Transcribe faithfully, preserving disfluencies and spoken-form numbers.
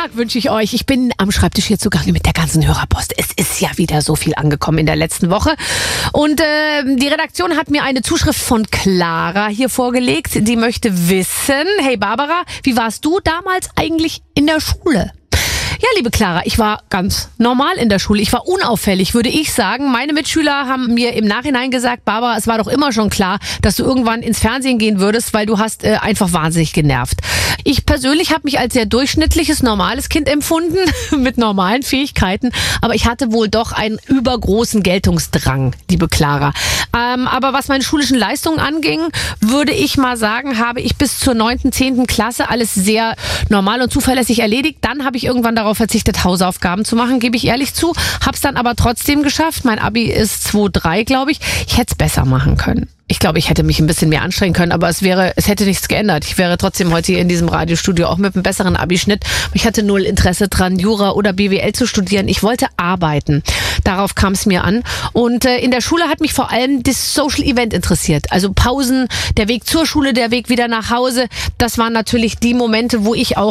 Tag wünsche ich euch. Ich bin am Schreibtisch hier zugange mit der ganzen Hörerpost. Es ist ja wieder so viel angekommen in der letzten Woche. Und äh, die Redaktion hat mir eine Zuschrift von Clara hier vorgelegt. Die möchte wissen, hey Barbara, wie warst du damals eigentlich in der Schule? Ja, liebe Clara, ich war ganz normal in der Schule. Ich war unauffällig, würde ich sagen. Meine Mitschüler haben mir im Nachhinein gesagt, Barbara, es war doch immer schon klar, dass du irgendwann ins Fernsehen gehen würdest, weil du hast äh, einfach wahnsinnig genervt. Ich persönlich habe mich als sehr durchschnittliches, normales Kind empfunden, mit normalen Fähigkeiten. Aber ich hatte wohl doch einen übergroßen Geltungsdrang, liebe Clara. Ähm, aber was meine schulischen Leistungen anging, würde ich mal sagen, habe ich bis zur neunten, zehnten Klasse alles sehr normal und zuverlässig erledigt. Dann habe ich irgendwann darauf verzichtet, Hausaufgaben zu machen, gebe ich ehrlich zu. Hab's dann aber trotzdem geschafft. Mein Abi ist zwei Komma drei, glaube ich. Ich hätte es besser machen können. Ich glaube, ich hätte mich ein bisschen mehr anstrengen können, aber es wäre, es hätte nichts geändert. Ich wäre trotzdem heute hier in diesem Radiostudio auch mit einem besseren Abischnitt. Ich hatte null Interesse dran, Jura oder B W L zu studieren. Ich wollte arbeiten. Darauf kam es mir an. Und äh, in der Schule hat mich vor allem das Social Event interessiert. Also Pausen, der Weg zur Schule, der Weg wieder nach Hause. Das waren natürlich die Momente, wo ich auch